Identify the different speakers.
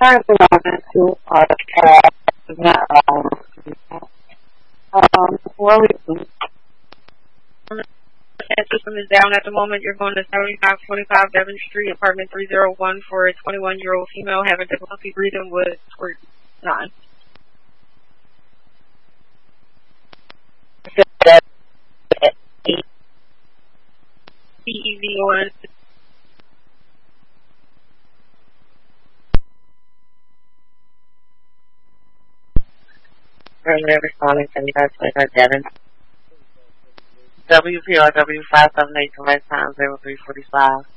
Speaker 1: trying to log into our chat. What we do?
Speaker 2: That system is down at the moment. You're going to 7525 Devon Street, apartment 301 for a 21-year-old female having difficulty breathing with or not. PEV1.
Speaker 1: Regular responding 7525 Devon. WPRW 578 to my time 0345.